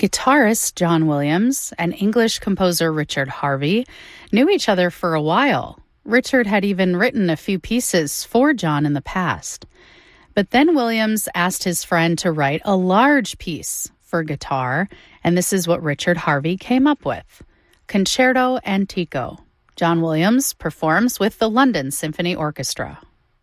Guitarist John Williams and English composer Richard Harvey knew each other for a while. Richard had even written a few pieces for John in the past. But then Williams asked his friend to write a large piece for guitar, and this is what Richard Harvey came up with. Concerto Antico. John Williams performs with the London Symphony Orchestra.